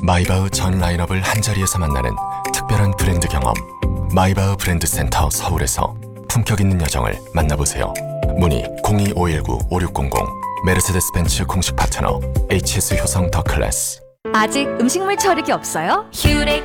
마이바흐 전 라인업을 한자리에서 만나는 특별한 브랜드 경험. 마이바흐 브랜드 센터 서울에서 품격 있는 여정을 만나보세요. 문의 02-519-5600. 메르세데스 벤츠 공식 파트너 HS 효성 더 클래스. 아직 음식물 처리기 없어요? 휴렉